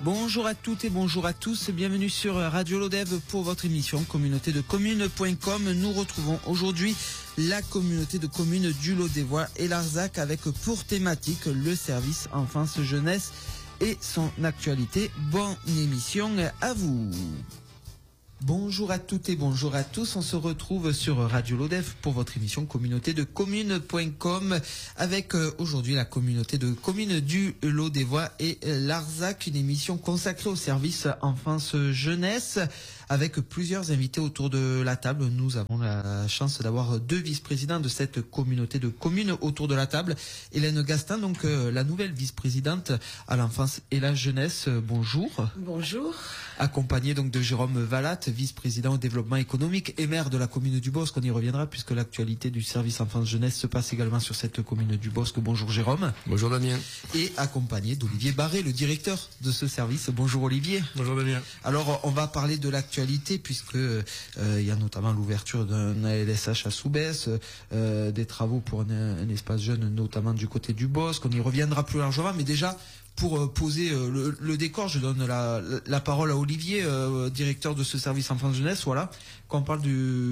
Bonjour à toutes et bonjour à tous, bienvenue sur Radio Lodève pour votre émission communauté de communes.com. Nous retrouvons aujourd'hui la communauté de communes du Lodévois et Larzac avec pour thématique le service enfance jeunesse et son actualité. Bonne émission à vous. Bonjour à toutes et bonjour à tous, on se retrouve sur Radio Lodève pour votre émission communauté de communes.com avec aujourd'hui la communauté de communes du Lodévois et Larzac, une émission consacrée au service enfance jeunesse avec plusieurs invités autour de la table. Nous avons la chance d'avoir deux vice-présidents de cette communauté de communes autour de la table. Hélène Gastin, donc la nouvelle vice-présidente à l'enfance et la jeunesse. Bonjour. Bonjour. Accompagnée donc de Jérôme Vallat, vice-président au développement économique et maire de la commune du Bosc. On y reviendra puisque l'actualité du service enfance-jeunesse se passe également sur cette commune du Bosc. Bonjour Jérôme. Bonjour Damien. Et accompagné d'Olivier Barré, le directeur de ce service. Bonjour Olivier. Bonjour Damien. Alors on va parler de l'actualité puisque il y a notamment l'ouverture d'un ALSH à Soubès, des travaux pour un espace jeune notamment du côté du Bosc. On y reviendra plus largement, mais déjà pour poser le décor, je donne la parole à Olivier, directeur de ce service enfance-jeunesse. Voilà, quand on parle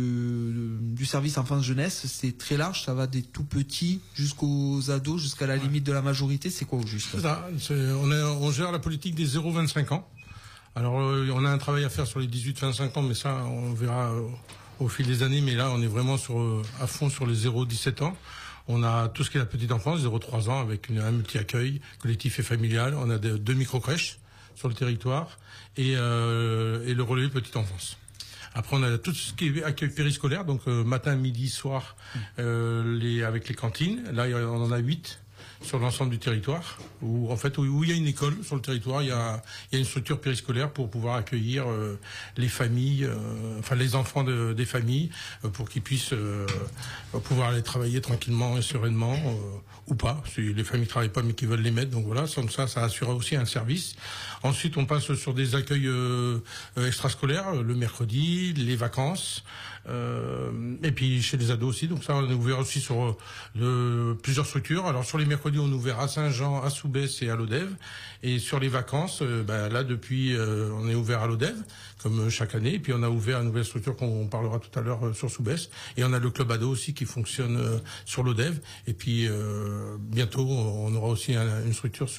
du service enfance-jeunesse, c'est très large, ça va des tout petits jusqu'aux ados, jusqu'à la limite de la majorité. C'est quoi au juste? C'est ça, on gère la politique des 0-25 ans. Alors on a un travail à faire sur les 18-25 ans, mais ça on verra au fil des années. Mais là on est vraiment à fond sur les 0-17 ans. On a tout ce qui est la petite enfance, 0-3 ans, avec un multi-accueil collectif et familial. On a deux micro-crèches sur le territoire et le relais petite enfance. Après, on a tout ce qui est accueil périscolaire, donc matin, midi, soir, avec les cantines. Là, on en a 8 sur l'ensemble du territoire, où il y a une école sur le territoire, il y a une structure périscolaire pour pouvoir accueillir les familles, les enfants des familles, pour qu'ils puissent pouvoir aller travailler tranquillement et sereinement, ou pas, si les familles travaillent pas mais qui veulent les mettre. Donc voilà, ça assure aussi un service. Ensuite, on passe sur des accueils extrascolaires, le mercredi, les vacances, et puis chez les ados aussi. Donc ça, on est ouvert aussi sur plusieurs structures. Alors sur les mercredis, on est ouvert à Saint-Jean, à Soubès et à Lodève. Et sur les vacances, là depuis, on est ouvert à Lodève, comme chaque année. Et puis on a ouvert une nouvelle structure qu'on parlera tout à l'heure sur Soubès. Et on a le club ado aussi qui fonctionne sur Lodève. Et puis bientôt, on aura aussi une structure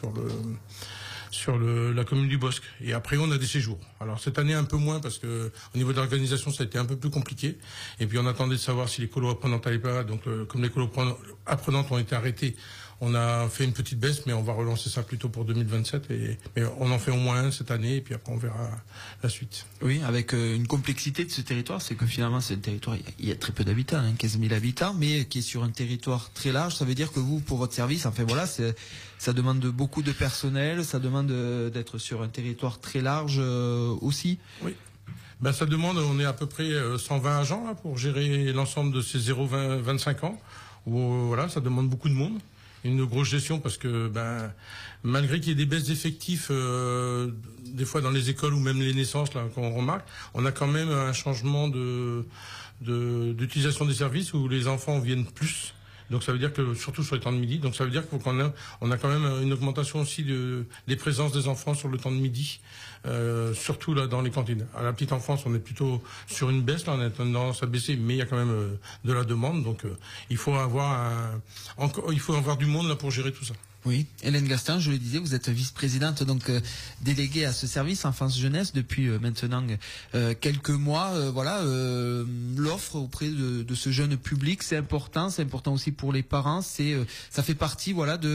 sur la commune du Bosc. Et après, on a des séjours. Alors cette année un peu moins parce que au niveau de l'organisation, ça a été un peu plus compliqué. Et puis on attendait de savoir si les colos apprenantes allaient pas. Donc comme les colos apprenantes ont été arrêtées, on a fait une petite baisse, mais on va relancer ça plutôt pour 2027. Mais on en fait au moins un cette année, et puis après on verra la suite. Oui, avec une complexité de ce territoire, c'est que finalement c'est un territoire, il y a très peu d'habitants, 15 000 habitants, mais qui est sur un territoire très large. Ça veut dire que vous, pour votre service, ça demande beaucoup de personnel, ça demande d'être sur un territoire très large aussi. Oui. Ça demande, on est à peu près 120 agents là, pour gérer l'ensemble de ces 0-25 ans. Où, voilà, ça demande beaucoup de monde. Une grosse gestion parce que malgré qu'il y ait des baisses d'effectifs des fois dans les écoles ou même les naissances là qu'on remarque, on a quand même un changement d'utilisation des services où les enfants viennent plus. Donc ça veut dire que surtout sur les temps de midi, donc ça veut dire qu'on a quand même une augmentation aussi des présences des enfants sur le temps de midi, surtout là dans les cantines. À la petite enfance, on est plutôt sur une baisse, là on a tendance à baisser, mais il y a quand même de la demande, donc il faut avoir du monde là pour gérer tout ça. Oui, Hélène Gastin, je le disais, vous êtes vice-présidente donc déléguée à ce service enfance-jeunesse depuis maintenant quelques mois. L'offre auprès de ce jeune public, c'est important aussi pour les parents. Ça fait partie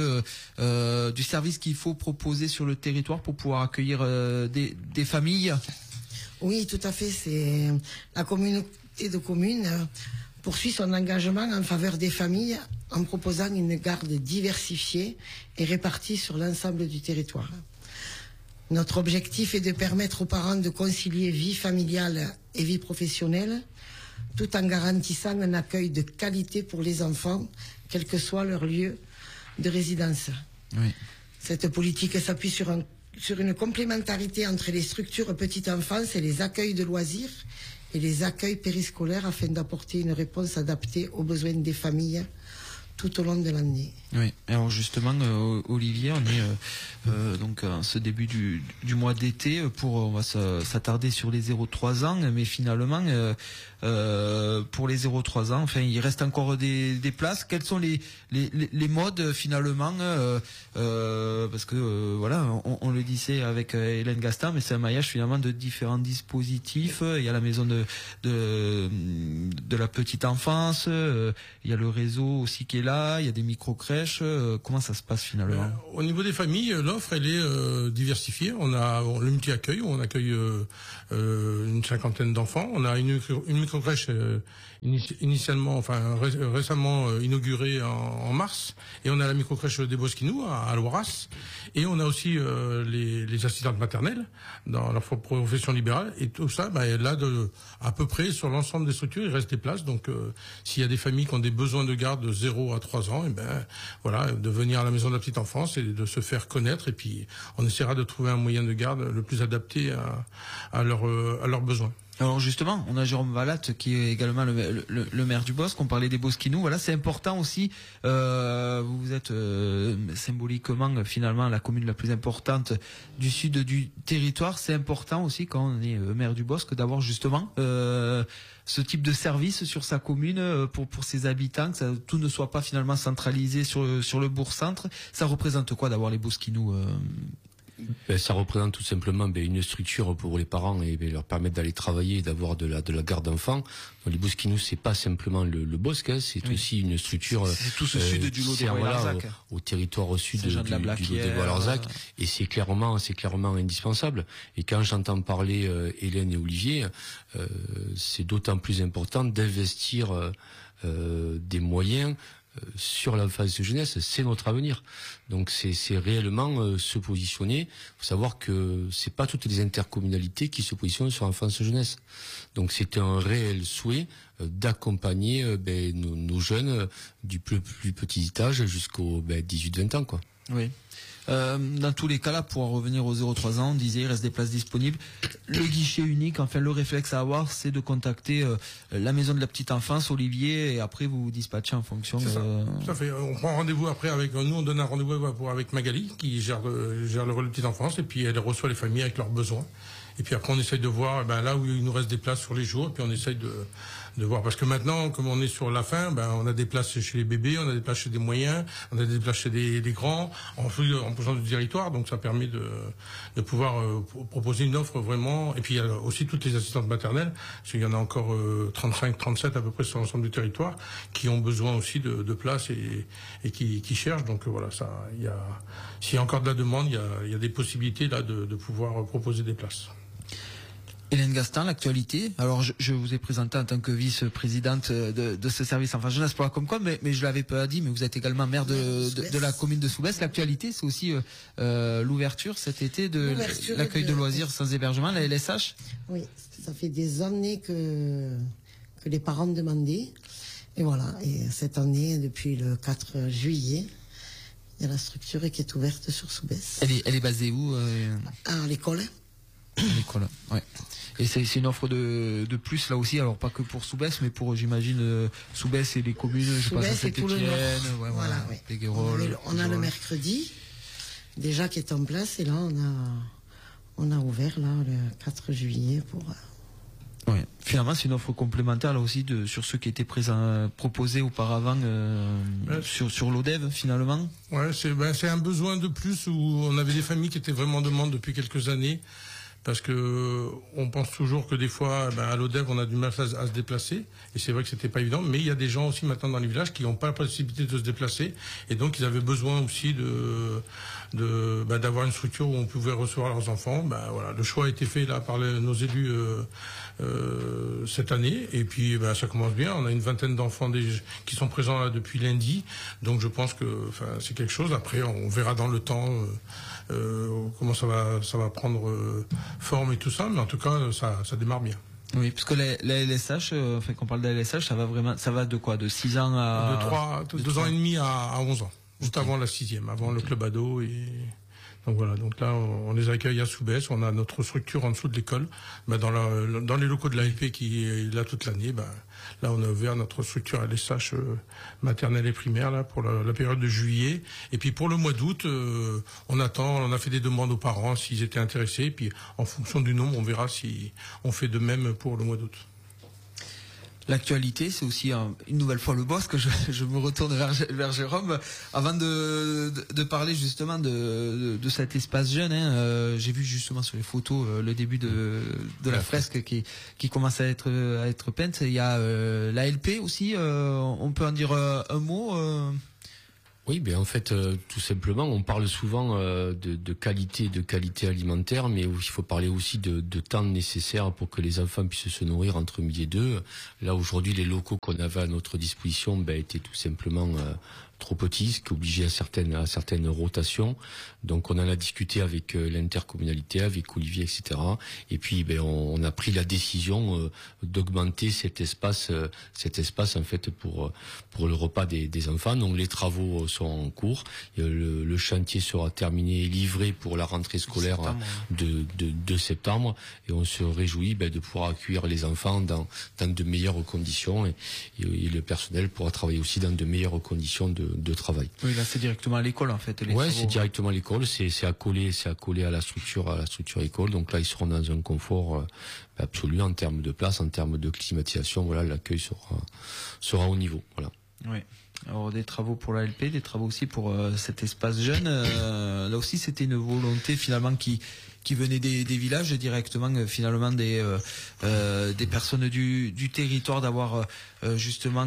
du service qu'il faut proposer sur le territoire pour pouvoir accueillir des familles. Oui, tout à fait. C'est la communauté de communes poursuit son engagement en faveur des familles en proposant une garde diversifiée et répartie sur l'ensemble du territoire. Notre objectif est de permettre aux parents de concilier vie familiale et vie professionnelle, tout en garantissant un accueil de qualité pour les enfants, quel que soit leur lieu de résidence. Oui. Cette politique s'appuie sur une complémentarité entre les structures petite enfance et les accueils de loisirs et les accueils périscolaires afin d'apporter une réponse adaptée aux besoins des familles, tout au long de l'année. Oui, alors justement, Olivier, on est donc en ce début du mois d'été, on va s'attarder sur les 0-3 ans, mais finalement, pour les 0-3 ans, enfin, il reste encore des places. Quels sont les modes finalement, parce que voilà, on le disait avec Hélène Gastin, mais c'est un maillage finalement de différents dispositifs. Il y a la maison de la petite enfance, il y a le réseau aussi qui est là, il y a des micro-crèches. Comment ça se passe finalement? Au niveau des familles, l'offre elle est diversifiée. On a le multi-accueil où on accueille une cinquantaine d'enfants. On a une micro-crèche initialement, enfin récemment inaugurée en mars, et on a la micro-crèche des Bosquinous à Loiras, et on a aussi les assistantes maternelles dans leur profession libérale, et tout ça, là à peu près sur l'ensemble des structures, il reste des places. Donc s'il y a des familles qui ont des besoins de garde de 0 à 3 ans, et voilà, de venir à la maison de la petite enfance et de se faire connaître, et puis on essaiera de trouver un moyen de garde le plus adapté à leurs besoins. Alors justement, on a Jérôme Valatte qui est également le maire du Bosc. On parlait des Bosquinous. Voilà, c'est important aussi. Vous êtes symboliquement finalement la commune la plus importante du sud du territoire. C'est important aussi quand on est maire du Bosc d'avoir justement ce type de service sur sa commune pour ses habitants, que tout ne soit pas finalement centralisé sur le bourg-centre. Ça représente quoi d'avoir les Bosquinous? Ça représente tout simplement une structure pour les parents et leur permettre d'aller travailler et d'avoir de la garde d'enfants. Les Bosquinous, c'est pas simplement le Bosc, c'est aussi une structure. C'est tout ce sud du Lot-des-Bois-Larzac, au territoire au sud du Lot-des-Bois-Larzac, et c'est clairement indispensable. Et quand j'entends parler Hélène et Olivier, c'est d'autant plus important d'investir des moyens sur la phase de jeunesse. C'est notre avenir. Donc c'est réellement se positionner. Il faut savoir que c'est pas toutes les intercommunalités qui se positionnent sur l'enfance jeunesse. Donc c'est un réel souhait d'accompagner nos jeunes du plus petit âge jusqu'au 18-20 ans, quoi. Oui. Dans tous les cas là, pour en revenir aux 0-3 ans, on disait il reste des places disponibles. Le guichet unique, enfin le réflexe à avoir, c'est de contacter la maison de la petite enfance, Olivier, et après vous vous dispatchez en fonction. Ça fait. On prend rendez-vous après avec nous, on donne un rendez-vous avec Magali qui gère le relais de petite enfance, et puis elle reçoit les familles avec leurs besoins. Et puis après on essaye de voir là où il nous reste des places sur les jours, et puis on essaye de voir, parce que maintenant, comme on est sur la fin, on a des places chez les bébés, on a des places chez des moyens, on a des places chez des grands, en fonction du territoire, donc ça permet de pouvoir proposer une offre vraiment. Et puis il y a aussi toutes les assistantes maternelles, parce qu'il y en a encore 35, 37 à peu près sur l'ensemble du territoire, qui ont besoin aussi de places et qui cherchent. Donc voilà, s'il y a encore de la demande, il y a des possibilités là de pouvoir proposer des places. Hélène Gastin, l'actualité. Alors, je vous ai présenté en tant que vice-présidente de ce service enfant jeunesse pour la Comcom, mais je l'avais pas dit, mais vous êtes également maire de la commune de Soubès. L'actualité, c'est aussi l'ouverture cet été de l'accueil de loisirs sans hébergement, la LSH. Oui, ça fait des années que les parents demandaient. Et voilà, et cette année, depuis le 4 juillet, il y a la structure qui est ouverte sur Soubès. Elle est basée où À l'école. L'école, ouais. Et c'est une offre de plus là aussi, alors pas que pour Soubès, mais pour, j'imagine, Soubès et les communes, je passe à Saint-Étienne, voilà, oui. Péguerolles. On a le mercredi déjà qui est en place, et là on a ouvert là le 4 juillet pour. Ouais. Finalement, c'est une offre complémentaire là aussi sur ceux qui étaient proposés auparavant sur l'ODEV finalement. Ouais, c'est un besoin de plus, où on avait des familles qui étaient vraiment en demande depuis quelques années. Parce que on pense toujours que des fois, à l'ODEV, on a du mal à se déplacer, et c'est vrai que c'était pas évident. Mais il y a des gens aussi maintenant dans les villages qui n'ont pas la possibilité de se déplacer, et donc ils avaient besoin aussi d'avoir une structure où on pouvait recevoir leurs enfants. Voilà, le choix a été fait là par nos élus cette année, et puis ça commence bien. On a une vingtaine d'enfants qui sont présents là depuis lundi, donc je pense que c'est quelque chose. Après, on verra dans le temps comment ça va prendre forme et tout ça, mais en tout cas ça démarre bien. Oui, parce que la LSH, qu'on parle de la LSH, ça va de quoi, de 6 ans à... De 2 ans et demi à 11 ans, juste avant la 6e, avant le club ado et Donc voilà, donc là on les accueille à Soubès, on a notre structure en dessous de l'école, dans les locaux de l'ALP qui est là toute l'année, là on a ouvert notre structure à l'ESH maternelle et primaire là pour la période de juillet, et puis pour le mois d'août on a fait des demandes aux parents s'ils étaient intéressés, et puis en fonction du nombre on verra si on fait de même pour le mois d'août. L'actualité, c'est aussi une nouvelle fois le boss que je me retourne vers Jérôme avant de parler justement de cet espace jeune. J'ai vu justement sur les photos le début de la fresque qui commence à être peinte. Il y a l'ALP aussi. On peut en dire un mot. Oui, en fait, tout simplement, on parle souvent de qualité alimentaire, mais il faut parler aussi de temps nécessaire pour que les enfants puissent se nourrir entre midi et deux. Là, aujourd'hui, les locaux qu'on avait à notre disposition étaient tout simplement trop petits, ce qui obligeait à certaines rotations. Donc on en a discuté avec l'intercommunalité, avec Olivier, etc. Et puis on a pris la décision d'augmenter cet espace en fait pour le repas des enfants. Donc les travaux sont en cours. Le chantier sera terminé et livré pour la rentrée scolaire de septembre. Et on se réjouit de pouvoir accueillir les enfants dans de meilleures conditions et le personnel pourra travailler aussi dans de meilleures conditions de travail. Oui, là c'est directement à l'école en fait. Ouais, c'est directement à l'école, c'est accolé à la structure école. Donc là ils seront dans un confort absolu en termes de place, en termes de climatisation. Voilà, l'accueil sera au niveau. Voilà. Oui. Alors des travaux pour l'ALP, des travaux aussi pour cet espace jeune. Là aussi c'était une volonté finalement qui venaient des villages directement, finalement des personnes du territoire, d'avoir justement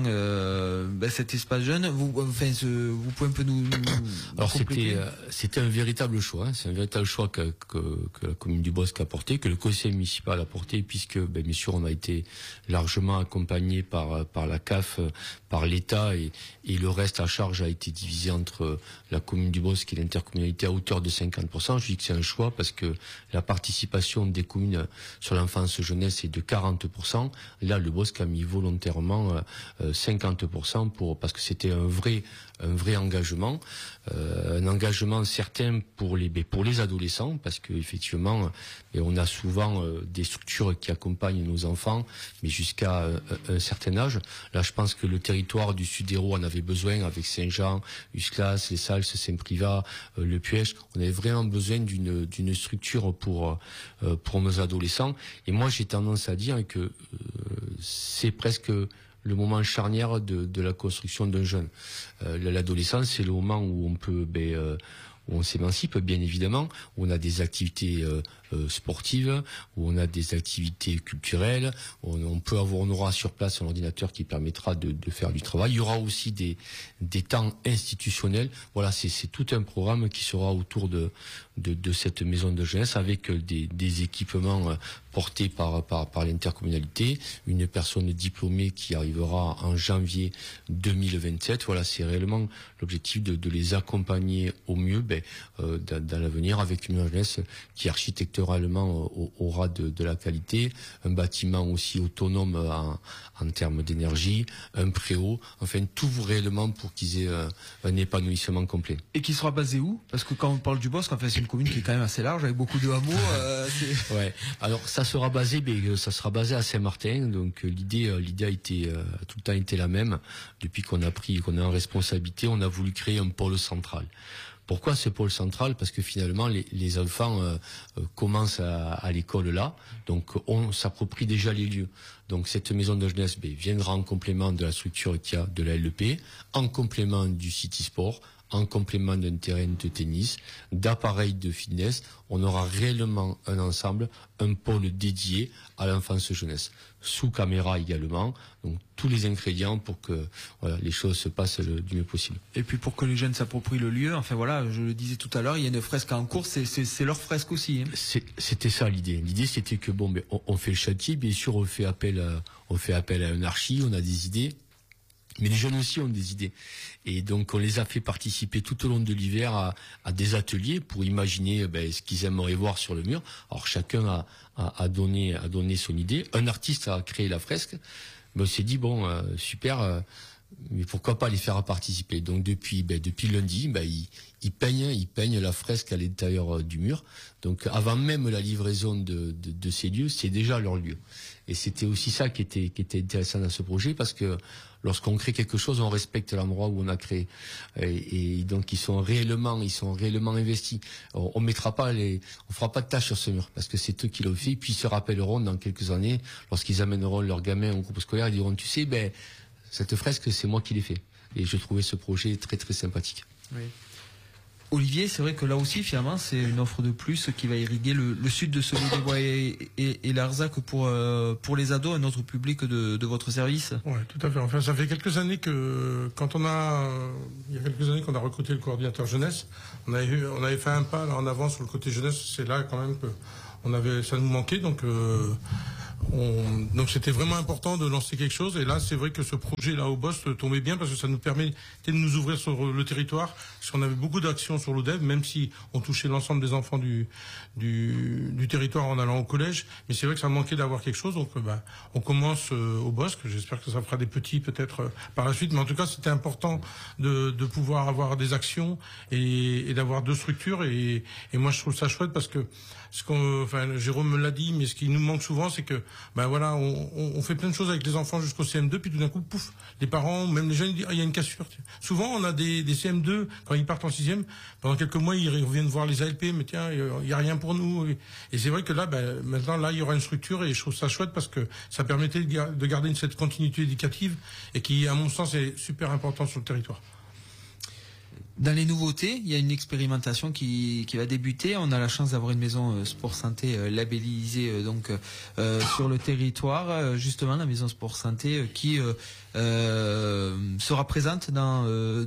cet espace jeune. Vous pouvez un peu nous alors c'était un véritable choix. C'est un véritable choix que la commune du Bosc a porté, que le conseil municipal a porté, puisque bien sûr on a été largement accompagné par la CAF, par l'État, et le reste à charge a été divisé entre la commune du Bosc et l'intercommunalité à hauteur de 50%. Je dis que c'est un choix parce que la participation des communes sur l'enfance jeunesse est de 40%. Là, le Bosc a mis volontairement 50% parce que c'était un vrai engagement, un engagement certain pour les adolescents, parce que effectivement, on a souvent des structures qui accompagnent nos enfants, mais jusqu'à un certain âge. Là, je pense que le territoire du Sud-Hérault en avait besoin, avec Saint-Jean, Usclas, les Salses, Saint-Privat, le Puech. On avait vraiment besoin d'une structure pour nos adolescents. Et moi, j'ai tendance à dire que c'est presque le moment charnière de la construction d'un jeune. L'adolescence, c'est le moment où où on s'émancipe, bien évidemment, où on a des activités sportives, où on a des activités culturelles, où on aura sur place un ordinateur qui permettra de faire du travail. Il y aura aussi des temps institutionnels. Voilà, c'est tout un programme qui sera autour de cette maison de jeunesse, avec des équipements portés par l'intercommunalité, une personne diplômée qui arrivera en janvier 2027. Voilà, c'est réellement l'objectif de les accompagner au mieux dans l'avenir, avec une jeunesse qui architecturalement aura de la qualité, un bâtiment aussi autonome en termes d'énergie, un préau, enfin tout réellement pour qu'ils aient un épanouissement complet. Et qui sera basé où? Parce que quand on parle du Bosc, c'est une commune qui est quand même assez large, avec beaucoup de hameaux. Ouais. Alors ça sera basé à Saint-Martin. Donc l'idée a tout le temps été la même. Depuis qu'on est en responsabilité, on a voulu créer un pôle central. Pourquoi ce pôle central? Parce que finalement, les enfants commencent à l'école là, donc on s'approprie déjà les lieux. Donc cette maison de jeunesse viendra en complément de la structure qu'il y a de la LEP, en complément du City Sport, en complément d'un terrain de tennis, d'appareils de fitness. On aura réellement un ensemble, un pôle dédié à l'enfance jeunesse, sous caméra également. Donc tous les ingrédients pour que les choses se passent du mieux possible. Et puis pour que les jeunes s'approprient le lieu, je le disais tout à l'heure, il y a une fresque en cours, c'est leur fresque aussi. C'était ça l'idée. L'idée c'était que on fait le chantier, bien sûr on fait appel à un archi, on a des idées. Mais les jeunes aussi ont des idées. Et donc, on les a fait participer tout au long de l'hiver à des ateliers pour imaginer ce qu'ils aimeraient voir sur le mur. Alors, chacun a donné son idée. Un artiste a créé la fresque. Mais on s'est dit, super, mais pourquoi pas les faire participer. Donc depuis lundi, ils peignent la fresque à l'intérieur du mur. Donc avant même la livraison de ces lieux, c'est déjà leur lieu. Et c'était aussi ça qui était intéressant dans ce projet, parce que lorsqu'on crée quelque chose, on respecte l'endroit où on a créé. Et donc ils sont réellement investis. On fera pas de tâches sur ce mur, parce que c'est eux qui l'ont fait. Puis ils se rappelleront dans quelques années, lorsqu'ils amèneront leurs gamins au groupe scolaire, ils diront, tu sais, cette fresque, c'est moi qui l'ai fait. Et je trouvais ce projet très très sympathique. Oui. Olivier, c'est vrai que là aussi, finalement, c'est une offre de plus qui va irriguer le sud de Sollier-des-Bois et Larzac pour les ados, un autre public de votre service. Oui, tout à fait. Enfin, ça fait quelques années il y a quelques années qu'on a recruté le coordinateur jeunesse. On avait fait un pas là en avant sur le côté jeunesse. C'est là quand même que ça nous manquait, donc c'était vraiment important de lancer quelque chose. Et là, c'est vrai que ce projet-là au Bosc tombait bien, parce que ça nous permet de nous ouvrir sur le territoire. Parce qu'on avait beaucoup d'actions sur l'ODEV, même si on touchait l'ensemble des enfants du territoire en allant au collège. Mais c'est vrai que ça manquait d'avoir quelque chose. Donc, on commence au Bosc. J'espère que ça fera des petits peut-être par la suite. Mais en tout cas, c'était important de pouvoir avoir des actions et d'avoir deux structures. Et moi, je trouve ça chouette, parce que Jérôme me l'a dit, mais ce qui nous manque souvent, c'est que on fait plein de choses avec les enfants jusqu'au CM2, puis tout d'un coup, pouf, les parents, même les jeunes, ils disent, il y a une cassure. Souvent, on a des CM2, quand ils partent en 6e, pendant quelques mois, ils reviennent voir les ALP, mais tiens, il y a rien pour nous. Et c'est vrai que là, maintenant, là, il y aura une structure, et je trouve ça chouette, parce que ça permettait de garder cette continuité éducative, et qui, à mon sens, est super importante sur le territoire. Dans les nouveautés, il y a une expérimentation qui va débuter. On a la chance d'avoir une maison sport santé labellisée sur le territoire. Justement, la maison sport santé qui sera présente dans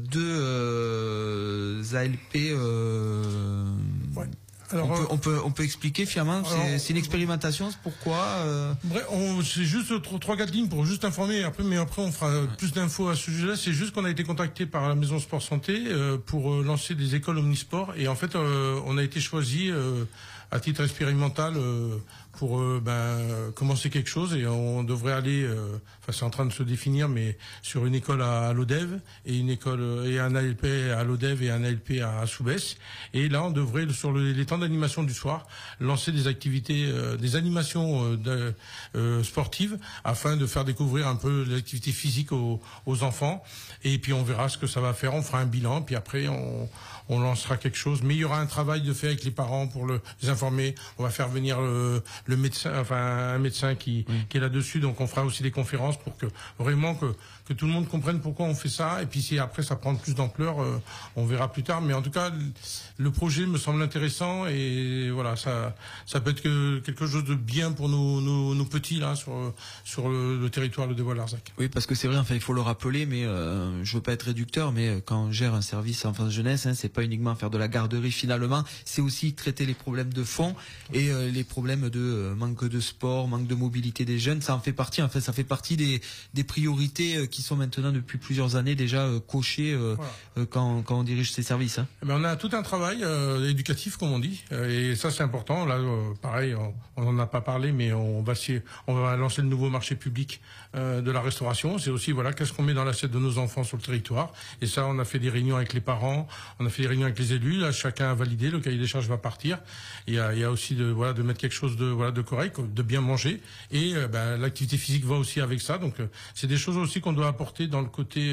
deux ALP. Ouais. Alors, on peut expliquer finalement, c'est une expérimentation, c'est pourquoi Bref, c'est juste 3-4 lignes pour juste informer, mais après on fera plus d'infos à ce sujet-là. C'est juste qu'on a été contacté par la maison sport santé pour lancer des écoles omnisport, et en fait on a été choisi à titre expérimental pour commencer quelque chose, et on devrait aller, c'est en train de se définir, mais sur une école à l'ODEV et un ALP à l'ODEV et un ALP à Soubès. Et là, on devrait, sur les temps d'animation du soir, lancer des activités, des animations sportives, afin de faire découvrir un peu l'activité physique aux enfants. Et puis on verra ce que ça va faire. On fera un bilan, puis après on lancera quelque chose. Mais il y aura un travail de fait avec les parents pour les informer. On va faire venir le médecin, un médecin qui est là-dessus. Donc on fera aussi des conférences pour que vraiment que tout le monde comprenne pourquoi on fait ça. Et puis si après ça prend plus d'ampleur, on verra plus tard. Mais en tout cas, le projet me semble intéressant, et voilà, ça peut être quelque chose de bien pour nos petits là sur le territoire de Des-Bois-Larzac. Oui, parce que c'est vrai, enfin il faut le rappeler, mais je veux pas être réducteur, mais quand on gère un service enfance-jeunesse, c'est pas uniquement faire de la garderie finalement, c'est aussi traiter les problèmes de fond et les problèmes de manque de sport, manque de mobilité des jeunes. Ça en fait partie. En fait, ça fait partie des priorités qui sont maintenant depuis plusieurs années déjà cochées quand on dirige ces services. On a tout un travail éducatif, comme on dit, et ça c'est important. Là, pareil, on en a pas parlé, mais on va lancer le nouveau marché public de la restauration. C'est aussi qu'est-ce qu'on met dans l'assiette de nos enfants sur le territoire. Et ça, on a fait des réunions avec les parents, on a fait des réunions avec les élus. Là, chacun a validé, le cahier des charges va partir. Il y a aussi de mettre quelque chose de correct, de bien manger. Et l'activité physique va aussi avec ça. Donc c'est des choses aussi qu'on doit apporter dans le côté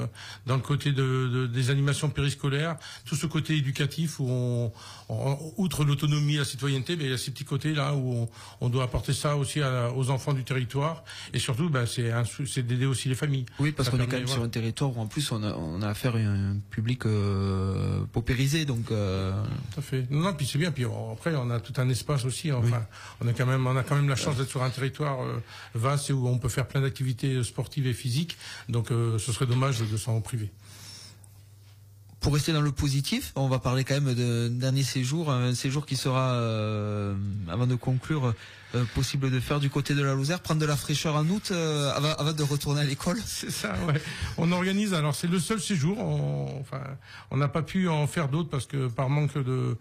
des animations périscolaires, tout ce côté éducatif où outre l'autonomie, la citoyenneté, mais il y a ces petits côtés là où on doit apporter ça aussi aux enfants du territoire. Et surtout, c'est d'aider aussi les familles. Oui, parce qu'on est quand même sur un territoire où en plus on a affaire à un public paupérisé, donc. Tout à fait. Non, puis c'est bien. Puis après, on a tout un espace aussi. Enfin, on a quand même la chance d'être sur un territoire vaste et où on peut faire plein d'activités sportives et physiques. Donc, ce serait dommage de s'en priver. Pour rester dans le positif, on va parler quand même d'un dernier séjour, un séjour qui sera, avant de conclure, possible de faire du côté de la Lozère, prendre de la fraîcheur en août avant de retourner à l'école. C'est ça, ouais. On organise, alors c'est le seul séjour, on n'a pas pu en faire d'autres parce que par manque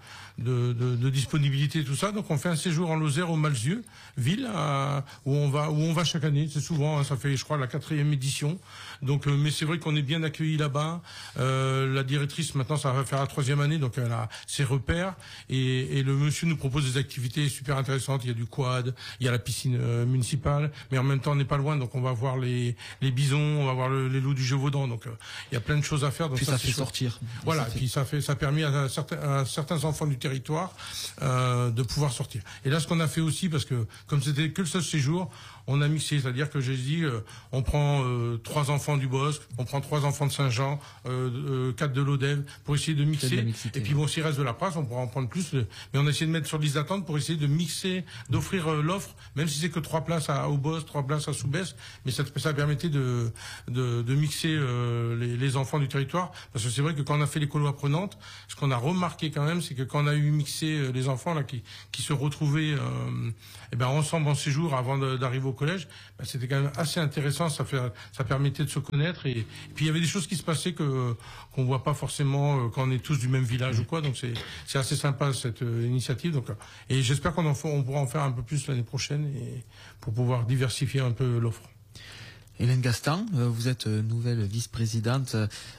de disponibilité, tout ça, donc on fait un séjour en Lozère au Malzieu, ville, où on va chaque année, c'est souvent, hein, ça fait je crois la 4e édition, donc mais c'est vrai qu'on est bien accueillis là-bas, la directrice maintenant ça va faire la 3e année, donc elle a ses repères, et le monsieur nous propose des activités super intéressantes, il y a du quad, il y a la piscine municipale, mais en même temps on n'est pas loin, donc on va voir les bisons, on va voir les loups du Gévaudan, donc il y a plein de choses à faire. Donc puis ça fait sortir. Voilà, puis ça a permis à certains enfants du territoire de pouvoir sortir. Et là ce qu'on a fait aussi, parce que comme c'était que le seul séjour, on a mixé, c'est-à-dire que j'ai dit, on prend 3 enfants du Bosque, on prend 3 enfants de Saint-Jean, 4 de l'Odève, pour essayer de mixer. Et puis bon, s'il reste de la place, on pourra en prendre plus. Mais on a essayé de mettre sur liste d'attente pour essayer de mixer, d'offrir l'offre, même si c'est que 3 places au Bosque, 3 places à Soubès, mais ça permettait de mixer les enfants du territoire. Parce que c'est vrai que quand on a fait les colos apprenantes, ce qu'on a remarqué quand même, c'est que quand on a eu mixé les enfants là qui se retrouvaient ensemble en séjour avant d'arriver au collège, c'était quand même assez intéressant, ça permettait de se connaître, et puis il y avait des choses qui se passaient qu'on voit pas forcément quand on est tous du même village ou quoi, donc c'est assez sympa cette initiative, donc, et j'espère on pourra en faire un peu plus l'année prochaine, et pour pouvoir diversifier un peu l'offre. Hélène Gastin, vous êtes nouvelle vice-présidente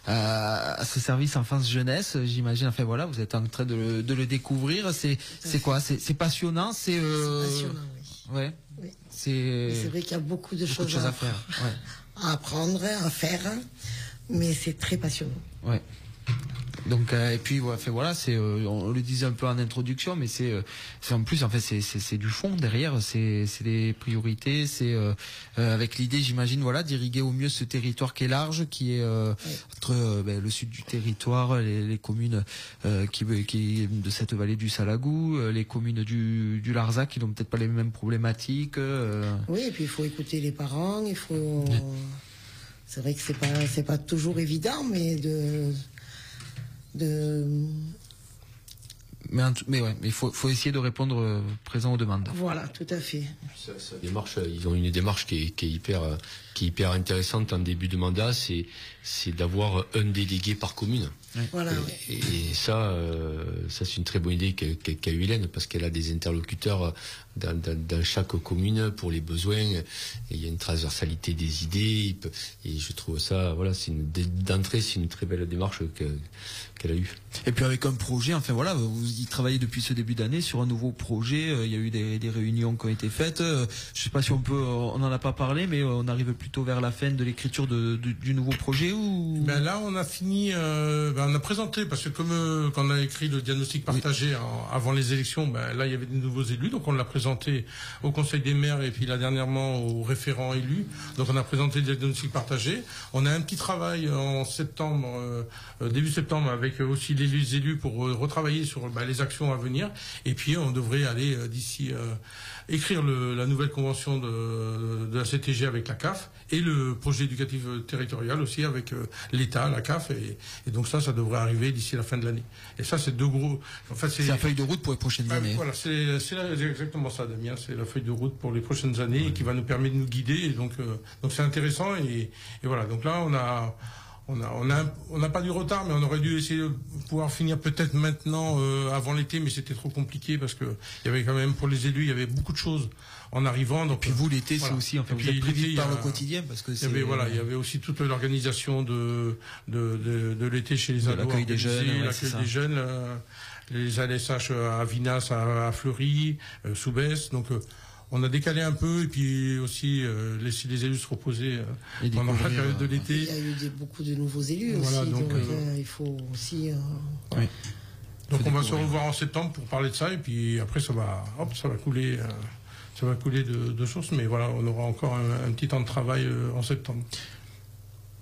à ce service enfance-jeunesse, j'imagine. Enfin voilà, vous êtes en train de le découvrir. C'est quoi? C'est passionnant. C'est passionnant, oui. Ouais. Oui. C'est vrai qu'il y a beaucoup de choses à faire, ouais. À apprendre, à faire, mais c'est très passionnant. Ouais. Donc et puis voilà, c'est on le disait un peu en introduction, mais c'est en plus en fait c'est du fond derrière, c'est des priorités, c'est avec l'idée, j'imagine, voilà, d'irriguer au mieux ce territoire qui est large, qui est entre le sud du territoire, les communes qui de cette vallée du Salagou, les communes du Larzac qui n'ont peut-être pas les mêmes problématiques. Oui, et puis il faut écouter les parents, il faut. C'est vrai que c'est pas toujours évident, mais mais il faut essayer de répondre présent aux demandes. Voilà, tout à fait. Ils ont une démarche qui est hyper intéressante en début de mandat, c'est d'avoir un délégué par commune. Ouais. Voilà, et ça c'est une très bonne idée qu'a eu Hélène, parce qu'elle a des interlocuteurs dans chaque commune pour les besoins, et il y a une transversalité des idées, et je trouve ça, voilà, d'entrée c'est une très belle démarche qu'elle a eue. Et puis avec un projet, enfin voilà, vous y travaillez depuis ce début d'année sur un nouveau projet, il y a eu des réunions qui ont été faites, je sais pas si on n'en a pas parlé, mais on arrive plutôt vers la fin de l'écriture du nouveau projet, ou... Là on a fini, on a présenté, parce que comme quand on a écrit le diagnostic partagé avant les élections, là il y avait des nouveaux élus, donc on l'a présenté au Conseil des maires, et puis là dernièrement aux référents élus, donc on a présenté le diagnostic partagé. On a un petit travail en septembre, début septembre, avec aussi les élus pour retravailler sur les actions à venir, et puis on devrait aller d'ici écrire la nouvelle convention de la CTG avec la CAF, et le projet éducatif territorial aussi avec l'État, la CAF, et donc ça devrait arriver d'ici la fin de l'année. Et ça, c'est deux gros... En fait, c'est la feuille de route pour les prochaines années. Voilà, c'est exactement ça, Damien. C'est la feuille de route pour les prochaines années, et qui va nous permettre de nous guider. Et donc c'est intéressant. Et voilà. Donc là, on n'a pas du retard, mais on aurait dû essayer de pouvoir finir peut-être maintenant avant l'été, mais c'était trop compliqué, parce que il y avait quand même, pour les élus, il y avait beaucoup de choses en arrivant. Donc, puis vous, l'été, voilà. C'est aussi, enfin, vous êtes pris vite par le quotidien, parce que il y avait aussi toute l'organisation de l'été chez les ados, l'accueil des jeunes, les ALSH à Vinas, à Fleury, Soubès, donc on a décalé un peu, et puis aussi laisser les élus se reposer pendant la période de l'été. Il y a eu beaucoup de nouveaux élus aussi, donc il faut aussi... Oui. Donc on va se revoir en septembre pour parler de ça, et puis après ça va couler... de source, mais voilà, on aura encore un petit temps de travail en septembre.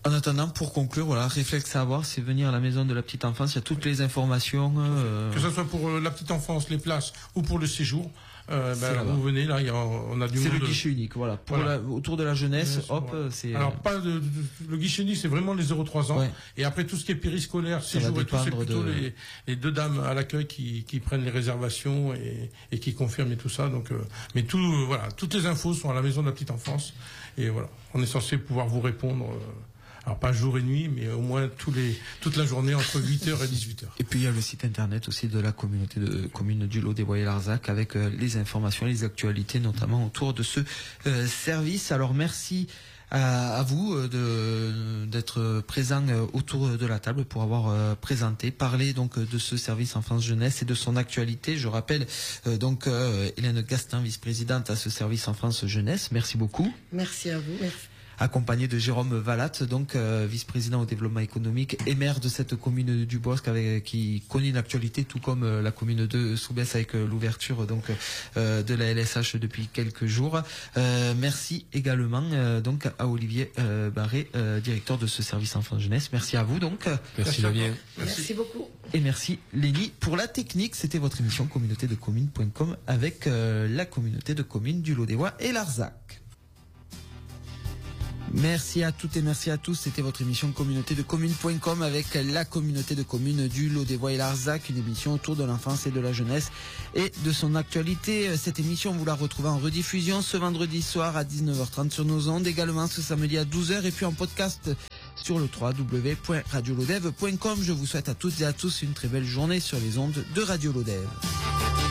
En attendant, pour conclure, voilà, réflexe à avoir, c'est venir à la maison de la petite enfance. Il y a toutes les informations. Que ce soit pour la petite enfance, les places ou pour le séjour. Vous venez là, on a du monde. C'est le guichet unique, voilà. Autour de la jeunesse, c'est. Alors le guichet unique, c'est vraiment les 0-3 ans. Ouais. Et après tout ce qui est périscolaire, séjour et tout, c'est plutôt les deux dames à l'accueil qui prennent les réservations et qui confirment et tout ça. Donc, mais toutes les infos sont à la maison de la petite enfance. Et voilà, on est censé pouvoir vous répondre. Alors pas jour et nuit, mais au moins toute la journée entre 8h et 18h. Et puis il y a le site internet aussi de la communauté de communes du Lot-des-Bois et Larzac avec les informations, les actualités, notamment autour de ce service. Alors merci à vous d'être présents autour de la table pour avoir parlé donc de ce service enfance-jeunesse et de son actualité. Je rappelle Hélène Gastin, vice-présidente à ce service enfance-jeunesse. Merci beaucoup. Merci à vous. Merci. Accompagné de Jérôme Valatte, donc vice-président au développement économique et maire de cette commune du Bosc, qui connaît une actualité tout comme la commune de Soubès avec l'ouverture de la LSH depuis quelques jours. Merci également à Olivier Barré, directeur de ce service enfant jeunesse. Merci à vous donc. Merci Damien. Merci beaucoup. Et merci Lénie pour la technique. C'était votre émission communauté de communes.com avec la communauté de communes du Lot-des-Bois et Larzac. Merci à toutes et merci à tous. C'était votre émission communauté de communes.com avec la communauté de communes du Lot-des-Bois et Larzac, une émission autour de l'enfance et de la jeunesse et de son actualité. Cette émission, vous la retrouvez en rediffusion ce vendredi soir à 19h30 sur nos ondes, également ce samedi à 12h et puis en podcast sur le www.radiolodev.com. Je vous souhaite à toutes et à tous une très belle journée sur les ondes de Radio Lodev.